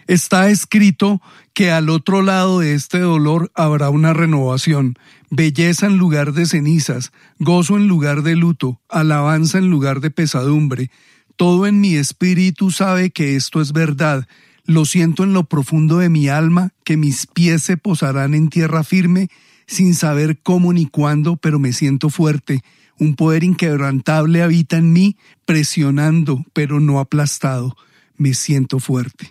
Está escrito que al otro lado de este dolor habrá una renovación, belleza en lugar de cenizas, gozo en lugar de luto, alabanza en lugar de pesadumbre. Todo en mi espíritu sabe que esto es verdad. Lo siento en lo profundo de mi alma, que mis pies se posarán en tierra firme, sin saber cómo ni cuándo, pero me siento fuerte. Un poder inquebrantable habita en mí, presionando, pero no aplastado. Me siento fuerte.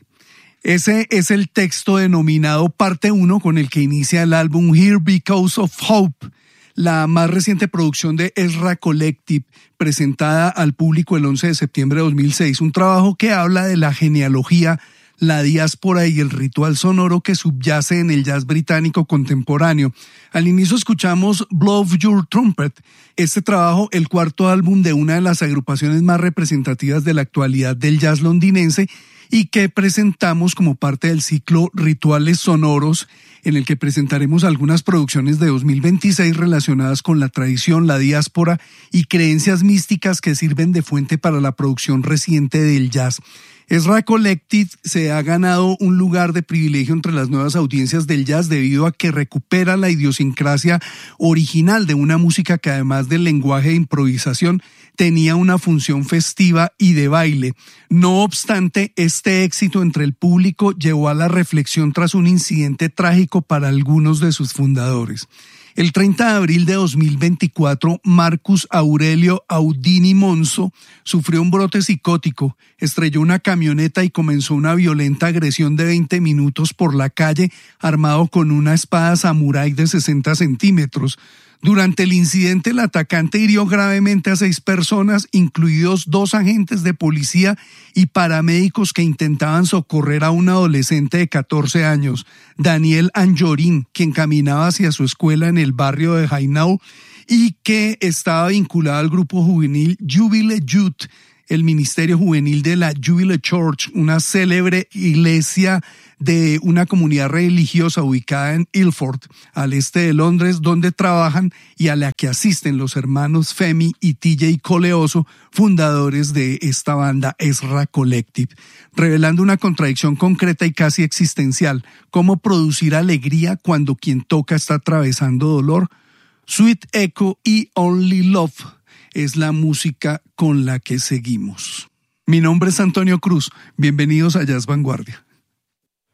Ese es el texto denominado Parte 1 con el que inicia el álbum Here Because of Hope, la más reciente producción de Ezra Collective, presentada al público el 11 de septiembre de 2006. Un trabajo que habla de la genealogía, la diáspora y el ritual sonoro que subyace en el jazz británico contemporáneo. Al inicio escuchamos Blow Your Trumpet, este trabajo, el cuarto álbum de una de las agrupaciones más representativas de la actualidad del jazz londinense y que presentamos como parte del ciclo Rituales Sonoros, en el que presentaremos algunas producciones de 2026 relacionadas con la tradición, la diáspora y creencias místicas que sirven de fuente para la producción reciente del jazz. Ezra Collective se ha ganado un lugar de privilegio entre las nuevas audiencias del jazz debido a que recupera la idiosincrasia original de una música que, además del lenguaje de improvisación, tenía una función festiva y de baile. No obstante, este éxito entre el público llevó a la reflexión tras un incidente trágico para algunos de sus fundadores. El 30 de abril de 2024, Marcus Aurelio Audini Monzo sufrió un brote psicótico, estrelló una camioneta y comenzó una violenta agresión de 20 minutos por la calle, armado con una espada samurái de 60 centímetros. Durante el incidente, el atacante hirió gravemente a 6 personas, incluidos 2 agentes de policía y paramédicos que intentaban socorrer a un adolescente de 14 años, Daniel Anjorin, quien caminaba hacia su escuela en el barrio de Hainaut y que estaba vinculado al grupo juvenil Jubilee Youth, el ministerio juvenil de la Jubilee Church, una célebre iglesia de una comunidad religiosa ubicada en Ilford, al este de Londres, donde trabajan y a la que asisten los hermanos Femi y TJ Coleoso, fundadores de esta banda Ezra Collective, revelando una contradicción concreta y casi existencial: cómo producir alegría cuando quien toca está atravesando dolor. Sweet Echo y Only Love es la música con la que seguimos. Mi nombre es Antonio Cruz. Bienvenidos a Jazz Vanguardia.